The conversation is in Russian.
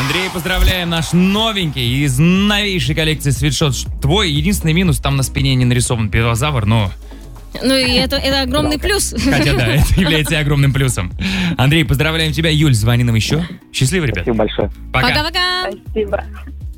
Андрей, поздравляем, наш новенький из новейшей коллекции свитшот. Твой единственный минус, там на спине не нарисован пивозавр, но... Ну и это огромный плюс. Хотя да, это является огромным плюсом. Андрей, поздравляем тебя. Юль, звони нам еще. Счастливо, ребят. Спасибо большое. Пока. Пока-пока. Спасибо.